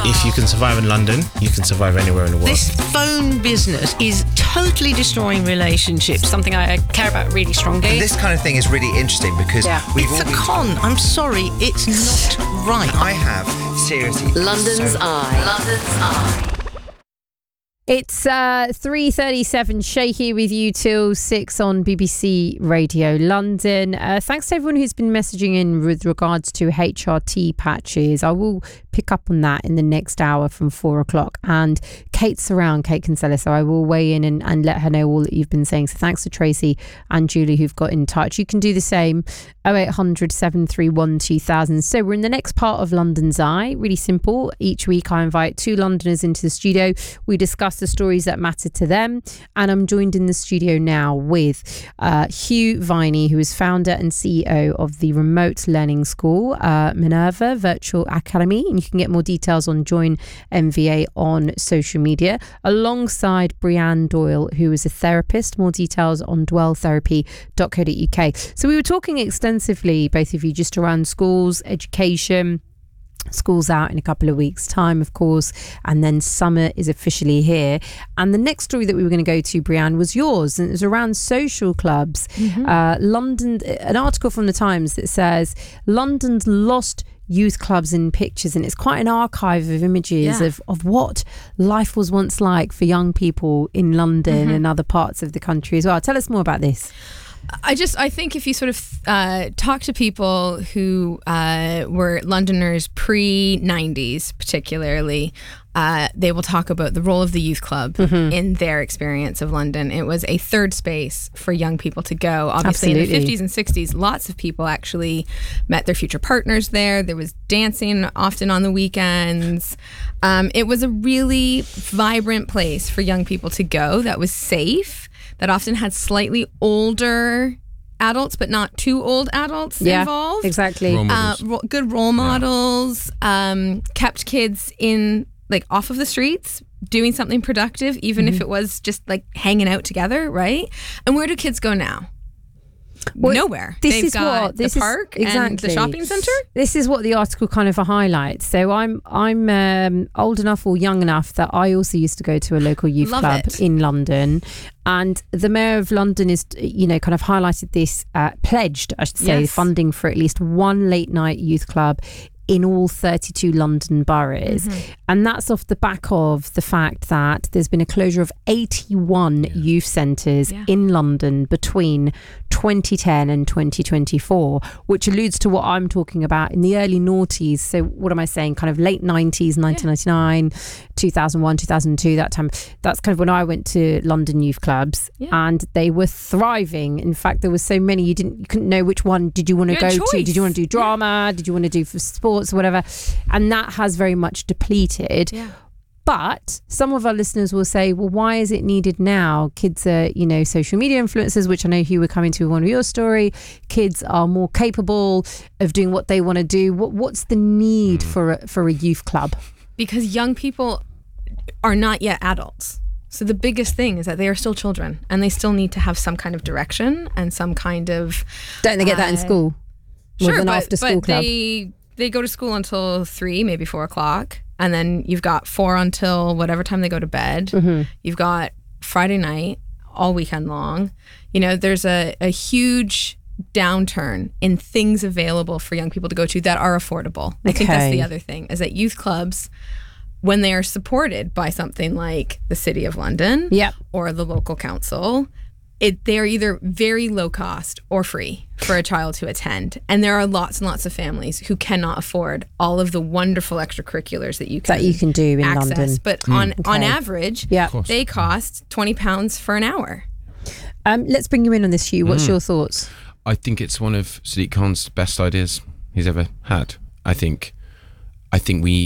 If you can survive in London, you can survive anywhere in the world. This phone business is totally destroying relationships, something I care about really strongly. And this kind of thing is really interesting because it's a con. I'm sorry, it's not right. I have, seriously... London's Eye. London's Eye. It's 3:37. Shay here with you till 6 on BBC Radio London. Thanks to everyone who's been messaging in with regards to HRT patches. I will pick up on that in the next hour from 4 o'clock. And Kate's around, Kate Kinsella, so I will weigh in and let her know all that you've been saying. So thanks to Tracy and Julie who've got in touch. You can do the same, 0800 731 2000. So we're in the next part of London's Eye. Really simple. Each week I invite two Londoners into the studio. We discuss the stories that matter to them. And I'm joined in the studio now with Hugh Viney, who is founder and CEO of the remote learning school, Minerva Virtual Academy. And you can get more details on Join MVA on social media, alongside Brianne Doyle, who is a therapist. More details on dwelltherapy.co.uk. So we were talking extensively, both of you, just around schools, education. School's out in a couple of weeks' time, of course, and then summer is officially here. And the next story that we were going to go to, Brianne, was yours, and it was around social clubs. London, an article from the Times that says London's lost youth clubs in pictures, and it's quite an archive of images of what life was once like for young people in London and other parts of the country as well. Tell us more about this. I think if you sort of talk to people who were Londoners pre-90s particularly, they will talk about the role of the youth club in their experience of London. It was a third space for young people to go. Obviously, in the 50s and 60s, lots of people actually met their future partners there. There was dancing often on the weekends. It was a really vibrant place for young people to go that was safe, that often had slightly older adults, but not too old adults involved. Exactly. Good role models, kept kids in, like, off of the streets, doing something productive, even if it was just like hanging out together, right? And where do kids go now? Well, nowhere. They've got the park and the shopping centre. This is what the article kind of highlights. So I'm old enough or young enough that I also used to go to a local youth club in London, and the Mayor of London is, kind of highlighted this, pledged, I should say, funding for at least one late night youth club in all 32 London boroughs. And that's off the back of the fact that there's been a closure of 81 youth centres in London between 2010 and 2024, which alludes to what I'm talking about in the early noughties. So what am I saying? Kind of late 90s, 1999, 2001, 2002, that time. That's kind of when I went to London youth clubs, and they were thriving. In fact, there were so many you couldn't know which one did you want to go to. Did you want to do drama? Did you want to do for sports or whatever? And that has very much depleted. But some of our listeners will say, well, why is it needed now? Kids are, social media influencers, which I know you were coming to one of your story. Kids are more capable of doing what they want to do. What's the need for a youth club? Because young people are not yet adults. So the biggest thing is that they are still children, and they still need to have some kind of direction and some kind of... Don't they get that in school? Sure, but after school club? They go to school until 3, maybe 4 o'clock. And then you've got 4 until whatever time they go to bed. You've got Friday night, all weekend long. There's a huge downturn in things available for young people to go to that are affordable. I think that's the other thing, is that youth clubs, when they are supported by something like the City of London or the local council, they are either very low cost or free for a child to attend. And there are lots and lots of families who cannot afford all of the wonderful extracurriculars that you can do in London. But on average, they cost £20 for an hour. Let's bring you in on this, Hugh. What's your thoughts? I think it's one of Sadiq Khan's best ideas he's ever had. I think we